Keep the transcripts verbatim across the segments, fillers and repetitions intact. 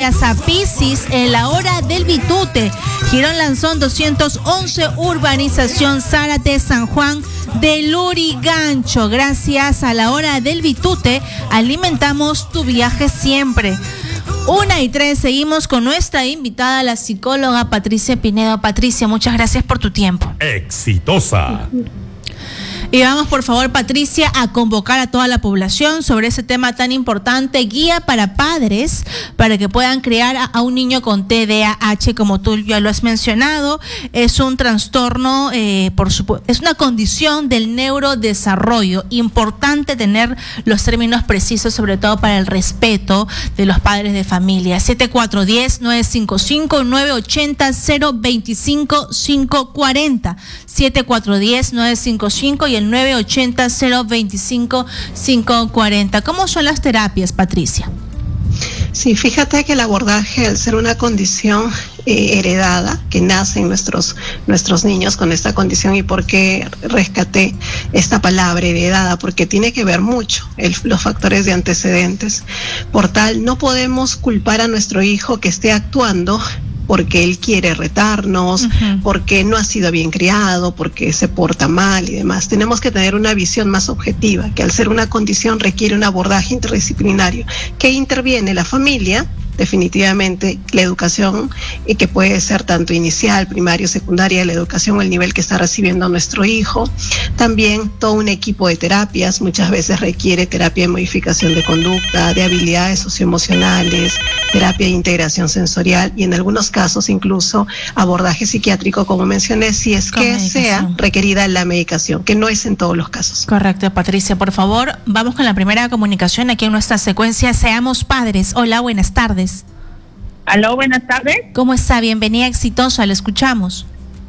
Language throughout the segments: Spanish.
gracias a Piscis en la hora del Bitute. Girón Lanzón doscientos once, Urbanización Zárate, San Juan de Lurigancho. Gracias a la hora del Bitute, alimentamos tu viaje siempre. Una y tres, seguimos con nuestra invitada, la psicóloga Patricia Pinedo. Patricia, muchas gracias por tu tiempo. Exitosa. Y vamos, por favor, Patricia, a convocar a toda la población sobre ese tema tan importante, guía para padres, para que puedan criar a, a un niño con T D A H, como tú ya lo has mencionado. Es un trastorno, eh, por supuesto, es una condición del neurodesarrollo. Importante tener los términos precisos, sobre todo para el respeto de los padres de familia. siete cuatro uno cero, nueve cinco cinco, nueve ocho cero, cero dos cinco, cinco cuatro cero. siete cuatro uno cero, nueve cinco cinco y el nueve ocho cero, cero dos cinco, cinco cuatro cero. ¿Cómo son las terapias, Patricia? Sí, fíjate que el abordaje, al ser una condición eh, heredada, que nace en nuestros, nuestros niños con esta condición, y por qué rescaté esta palabra heredada, porque tiene que ver mucho el, los factores de antecedentes. Por tal, no podemos culpar a nuestro hijo que esté actuando porque él quiere retarnos, uh-huh. porque no ha sido bien criado, porque se porta mal y demás. Tenemos que tener una visión más objetiva, que al ser una condición requiere un abordaje interdisciplinario, que interviene la familia, definitivamente la educación, y que puede ser tanto inicial, primario, secundaria, la educación, el nivel que está recibiendo nuestro hijo. También todo un equipo de terapias, muchas veces requiere terapia de modificación de conducta, de habilidades socioemocionales, terapia de integración sensorial y en algunos casos incluso abordaje psiquiátrico, como mencioné, si es que sea requerida la medicación, que no es en todos los casos. Correcto, Patricia. Por favor, vamos con la primera comunicación aquí en nuestra secuencia Seamos Padres. Hola, buenas tardes. Aló, buenas tardes. ¿Cómo está? Bienvenida, exitosa, le escuchamos.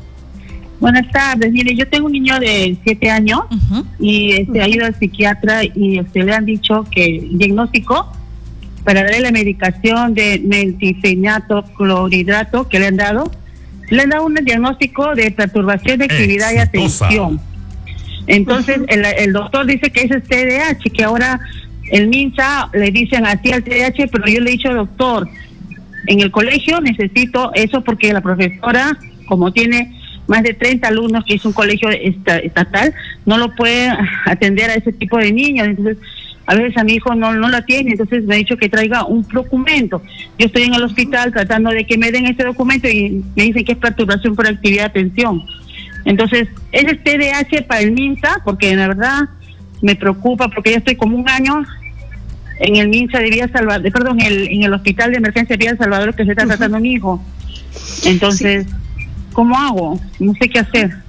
Buenas tardes. Mire, yo tengo un niño de siete años uh-huh. y este, uh-huh. ha ido al psiquiatra y este, le han dicho que el diagnóstico para darle la medicación de metilfenidato clorhidrato que le han dado, le han dado un diagnóstico de perturbación de actividad exitosa. Y atención. Entonces, uh-huh. el, el doctor dice que ese es T D A H, que ahora el MINSA le dicen así al T D A H, pero yo le he dicho, doctor, en el colegio necesito eso porque la profesora, como tiene más de treinta alumnos, que es un colegio estatal, no lo puede atender a ese tipo de niños. Entonces, a veces a mi hijo no, no la tiene, entonces me ha dicho que traiga un documento. Yo estoy en el hospital tratando de que me den ese documento y me dicen que es perturbación por actividad de atención. Entonces, ese es T D A H para el MINSA, porque la verdad me preocupa, porque ya estoy como un año en el MINSA de Villa Salvador, perdón, el, en el hospital de emergencia de Villa Salvador, que se está tratando uh-huh. mi hijo. Entonces, sí. ¿cómo hago? No sé qué hacer.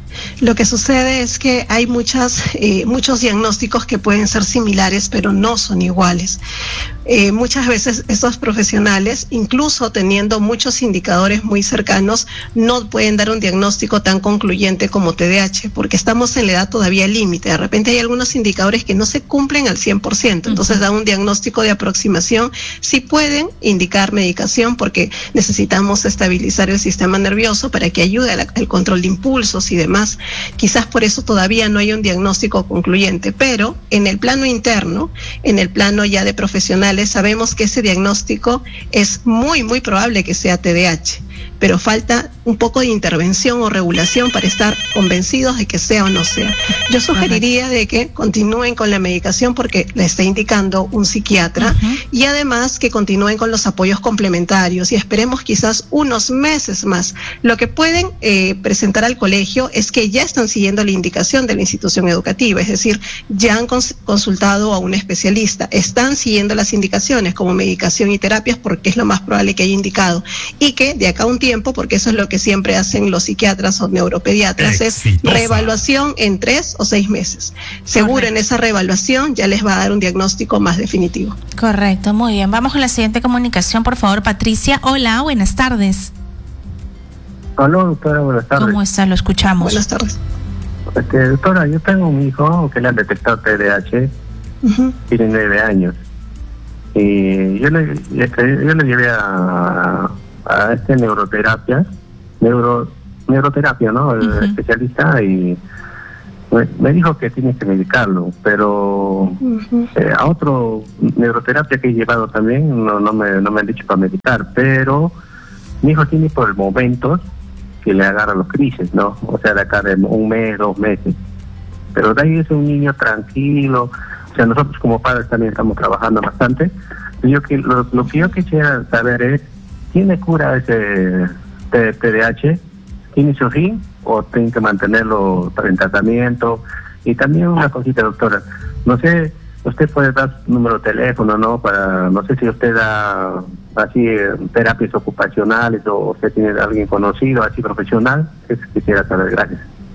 Lo que sucede es que hay muchas, eh, muchos diagnósticos que pueden ser similares, pero no son iguales. Eh, muchas veces estos profesionales, incluso teniendo muchos indicadores muy cercanos, no pueden dar un diagnóstico tan concluyente como T D A H, porque estamos en la edad todavía límite. De repente hay algunos indicadores que no se cumplen al cien por ciento, entonces uh-huh. da un diagnóstico de aproximación. Sí pueden indicar medicación porque necesitamos estabilizar el sistema nervioso para que ayude al, al control de impulsos y demás. Quizás por eso todavía no hay un diagnóstico concluyente, pero en el plano interno, en el plano ya de profesionales, sabemos que ese diagnóstico es muy, muy probable que sea T D A H, pero falta un poco de intervención o regulación para estar convencidos de que sea o no sea. Yo sugeriría de que continúen con la medicación porque le está indicando un psiquiatra uh-huh. y además que continúen con los apoyos complementarios y esperemos quizás unos meses más. Lo que pueden eh, presentar al colegio es que ya están siguiendo la indicación de la institución educativa, es decir, ya han cons- consultado a un especialista, están siguiendo las indicaciones como medicación y terapias porque es lo más probable que haya indicado y que de acá a un tiempo, porque eso es lo que siempre hacen los psiquiatras o neuropediatras, exitosa. Es reevaluación en tres o seis meses. Seguro Correcto. En esa reevaluación ya les va a dar un diagnóstico más definitivo. Correcto, muy bien. Vamos con la siguiente comunicación, por favor, Patricia. Hola, buenas tardes. Hola, doctora, buenas tardes. ¿Cómo está? Lo escuchamos. Buenas tardes. Este, doctora, yo tengo un hijo que le han detectado T D A H, uh-huh. tiene nueve años. Y yo le, este, yo le llevé a, a este neuroterapia, neuro, neuroterapia, ¿no? El uh-huh. especialista, y me, me dijo que tiene que medicarlo, pero uh-huh. eh, a otro neuroterapia que he llevado también no, no, me, no me han dicho para medicar, pero mi hijo tiene por el momento que le agarra los crisis, ¿no? O sea, de acá de un mes, dos meses. Pero de ahí es un niño tranquilo. O sea, nosotros como padres también estamos trabajando bastante. Yo que lo, lo que yo quisiera saber es, ¿tiene cura ese T D A H? ¿Tiene su fin o tiene que mantenerlo en tratamiento? Y también una cosita, doctora. No sé, usted puede dar número de teléfono, ¿no? Para, no sé si usted da así terapias ocupacionales o usted tiene a alguien conocido, así profesional. Eso quisiera saber. Gracias.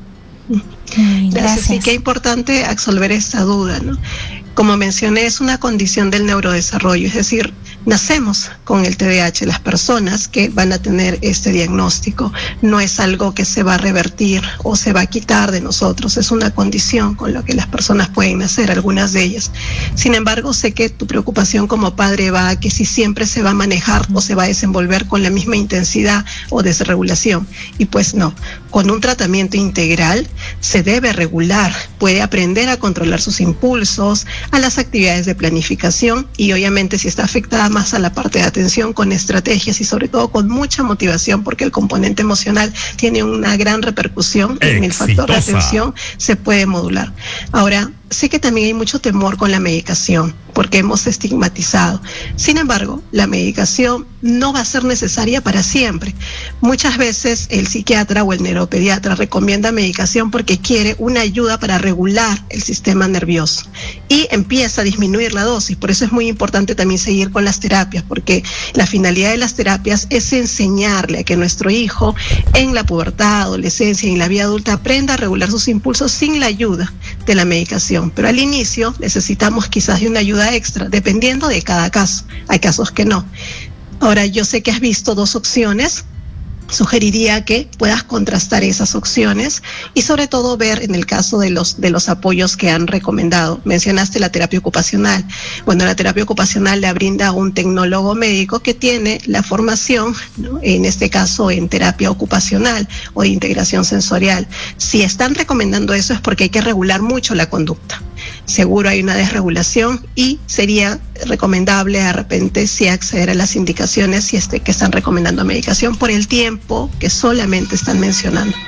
Gracias. Gracias. Sí, qué importante absolver esta duda, ¿no? Como mencioné, es una condición del neurodesarrollo, es decir, nacemos con el T D A H, las personas que van a tener este diagnóstico. No es algo que se va a revertir o se va a quitar de nosotros, es una condición con la que las personas pueden nacer, algunas de ellas. Sin embargo, sé que tu preocupación como padre va a que si siempre se va a manejar o se va a desenvolver con la misma intensidad o desregulación. Y pues no, con un tratamiento integral se debe regular, puede aprender a controlar sus impulsos, a las actividades de planificación y obviamente si está afectada más a la parte de atención con estrategias y sobre todo con mucha motivación porque el componente emocional tiene una gran repercusión Exitosa. En el factor de atención, se puede modular. Ahora, sé que también hay mucho temor con la medicación porque hemos estigmatizado. Sin embargo, la medicación no va a ser necesaria para siempre. Muchas veces el psiquiatra o el neuropediatra recomienda medicación porque quiere una ayuda para regular el sistema nervioso y empieza a disminuir la dosis. Por eso es muy importante también seguir con las terapias, porque la finalidad de las terapias es enseñarle a que nuestro hijo en la pubertad, adolescencia y en la vida adulta aprenda a regular sus impulsos sin la ayuda de la medicación. Pero al inicio necesitamos quizás de una ayuda extra, dependiendo de cada caso. Hay casos que no. Ahora, yo sé que has visto dos opciones. Sugeriría que puedas contrastar esas opciones y sobre todo ver en el caso de los de los apoyos que han recomendado. Mencionaste la terapia ocupacional. Bueno, la terapia ocupacional la brinda un tecnólogo médico que tiene la formación, ¿no? En este caso en terapia ocupacional o de integración sensorial. Si están recomendando eso es porque hay que regular mucho la conducta. Seguro hay una desregulación y sería recomendable de repente si acceder a las indicaciones si este, que están recomendando medicación por el tiempo que solamente están mencionando.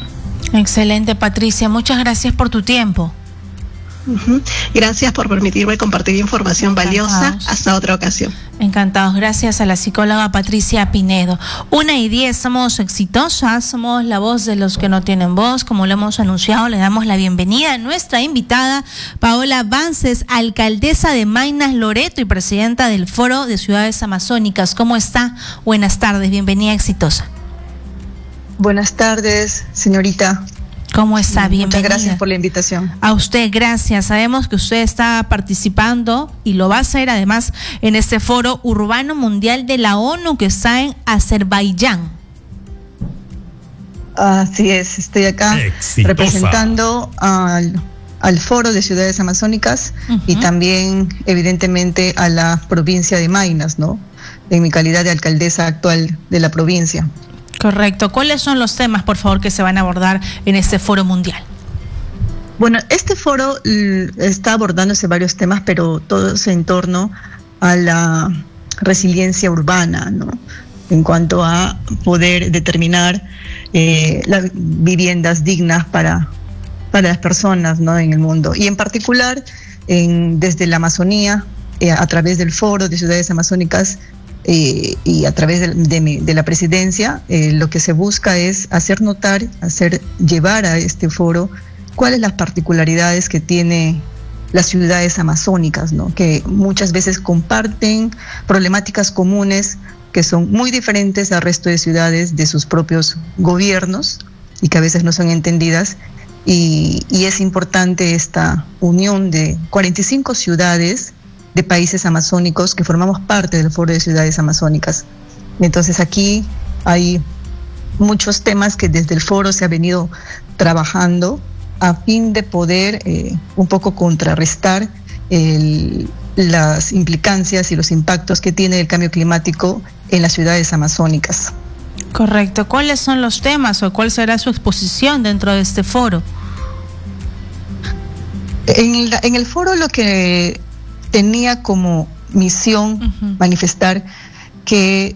Excelente, Patricia. Muchas gracias por tu tiempo. Uh-huh. Gracias por permitirme compartir información Encantados. valiosa. Hasta otra ocasión. Encantados. Gracias a la psicóloga Patricia Pinedo. Una y diez, somos exitosas, somos la voz de los que no tienen voz. Como lo hemos anunciado, le damos la bienvenida a nuestra invitada, Paola Vances, alcaldesa de Maynas Loreto y presidenta del Foro de Ciudades Amazónicas. ¿Cómo está? Buenas tardes, bienvenida, exitosa. Buenas tardes, señorita. ¿Cómo está? Bienvenida. Muchas gracias por la invitación. A usted, gracias. Sabemos que usted está participando y lo va a hacer además en este Foro Urbano Mundial de la ONU que está en Azerbaiyán. Así es, estoy acá Exitosa. representando al, al Foro de Ciudades Amazónicas uh-huh. y también evidentemente a la provincia de Maynas, ¿no? En mi calidad de alcaldesa actual de la provincia. Correcto. ¿Cuáles son los temas, por favor, que se van a abordar en este foro mundial? Bueno, este foro está abordándose varios temas, pero todos en torno a la resiliencia urbana, ¿no? En cuanto a poder determinar eh, las viviendas dignas para, para las personas, ¿no? En el mundo. Y en particular, en, desde la Amazonía, eh, a través del Foro de Ciudades Amazónicas, Eh, y a través de, de, de la presidencia, eh, lo que se busca es hacer notar, hacer llevar a este foro cuáles las particularidades que tiene las ciudades amazónicas, ¿no? Que muchas veces comparten problemáticas comunes que son muy diferentes al resto de ciudades de sus propios gobiernos y que a veces no son entendidas. Y, y es importante esta unión de cuarenta y cinco ciudades de países amazónicos que formamos parte del Foro de Ciudades Amazónicas. Entonces aquí hay muchos temas que desde el foro se ha venido trabajando a fin de poder eh, un poco contrarrestar el, las implicancias y los impactos que tiene el cambio climático en las ciudades amazónicas. Correcto. ¿Cuáles son los temas o cuál será su exposición dentro de este foro? En el, en el foro lo que tenía como misión uh-huh. manifestar que